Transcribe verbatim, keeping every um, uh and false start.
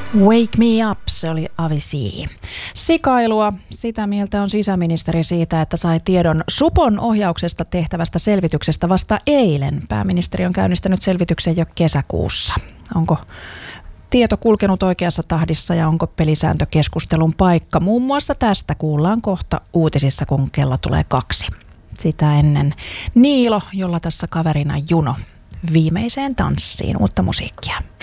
Wake me up, se oli Avicii. Sikailua, sitä mieltä on sisäministeri siitä, että sai tiedon Supon ohjauksesta tehtävästä selvityksestä vasta eilen. Pääministeri on käynnistänyt selvityksen jo kesäkuussa. Onko tieto kulkenut oikeassa tahdissa ja onko pelisääntökeskustelun paikka? Muun muassa tästä kuullaan kohta uutisissa, kun kello tulee kaksi. Sitä ennen Niilo, jolla tässä kaverina Juno. Viimeiseen tanssiin uutta musiikkia.